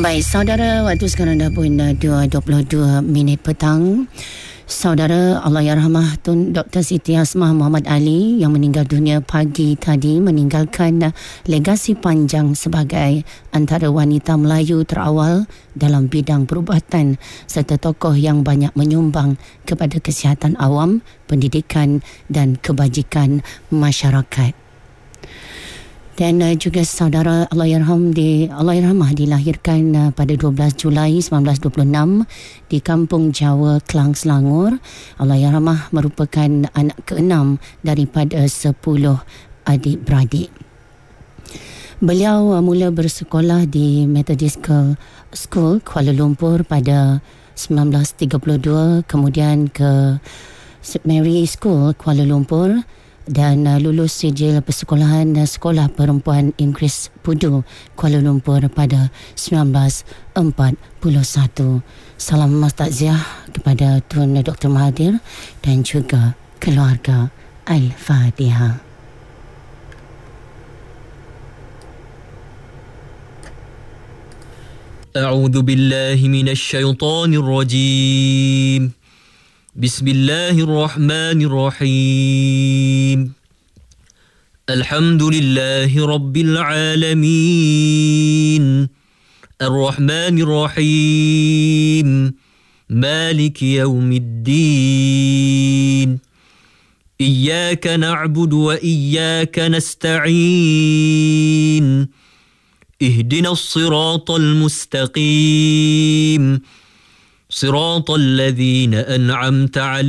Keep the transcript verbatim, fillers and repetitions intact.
Baik, saudara, waktu sekarang dah pun dua puluh dua minit petang. Saudara, Allahyarhamah Tun Doktor Siti Hasmah Muhammad Ali yang meninggal dunia pagi tadi meninggalkan legasi panjang sebagai antara wanita Melayu terawal dalam bidang perubatan serta tokoh yang banyak menyumbang kepada kesihatan awam, pendidikan dan kebajikan masyarakat. Dan uh, juga saudara Allahyarham di Allahyarhamah dilahirkan uh, pada dua belas Julai seribu sembilan ratus dua puluh enam di Kampung Jawa, Klang, Selangor. Allahyarhamah merupakan anak keenam daripada sepuluh adik-beradik. Beliau uh, mula bersekolah di Methodist School Kuala Lumpur pada seribu sembilan ratus tiga puluh dua, kemudian ke Saint Mary School Kuala Lumpur dan uh, lulus sijil persekolahan uh, Sekolah Perempuan Inggeris Pudu Kuala Lumpur pada seribu sembilan ratus empat puluh satu. Salam mas takziah kepada Tun Doktor Mahathir dan juga keluarga. Al-Fatihah. A'udzu billahi minasy syaithanir rajim. Bismillahirrahmanirrahim. Alhamdulillahi rabbil alamin. Ar-Rahmanir-Rahim. Maliki yaumiddin. Iyyaka na'budu wa iyyaka nasta'in. Ihdinas siratal mustaqim. صراط الذين أنعمت عليهم